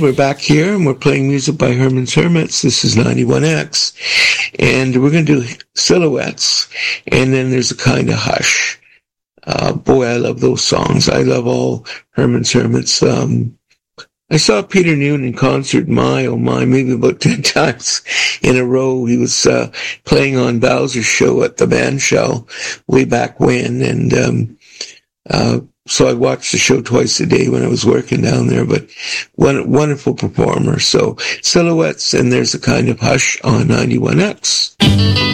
we're back here, and we're playing music by Herman's Hermits. This is 91X, and we're going to do Silhouettes, and then there's a kind of Hush. Boy, I love those songs. I love all Herman's Hermits. I saw Peter Noone in concert, maybe about 10 times in a row. He was playing on Bowser's show at the band show way back when, and so I watched the show twice a day when I was working down there, but wonderful performer. So Silhouettes, and there's a kind of Hush on 91X.